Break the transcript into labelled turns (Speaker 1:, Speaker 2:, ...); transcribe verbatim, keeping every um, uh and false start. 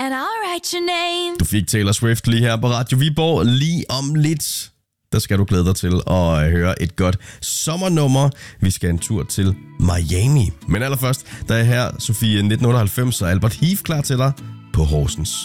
Speaker 1: and I'll write your name.
Speaker 2: Du fik Taylor Swift lige her på Radio Viborg. Lige om lidt, der skal du glæde dig til at høre et godt sommernummer. Vi skal en tur til Miami. Men allerførst, der er her Sofie nitten otteoghalvfems og Albert Heath klar til dig på Horsens.